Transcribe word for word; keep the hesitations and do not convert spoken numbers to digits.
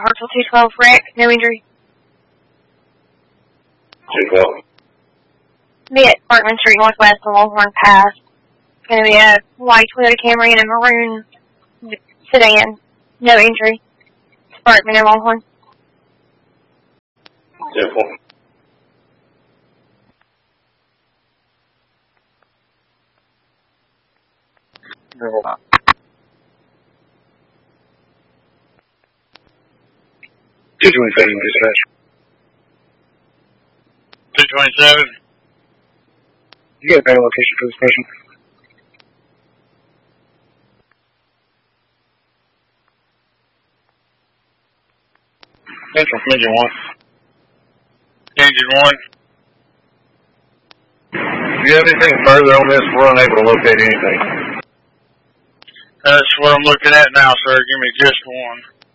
Hartsville two twelve wreck, no injury. two twelve. Be at Parkman Street Northwest on Longhorn Pass. It's going to be a white Toyota Camry and a maroon sedan. No injury. It's Parkman and Longhorn. ten four. No. two twenty-seven, dispatch. two twenty-seven. You got a better location for this person? Central, engine one. Engine one. Do you have anything further on this? We're unable to locate anything. That's what I'm looking at now, sir. Give me just one.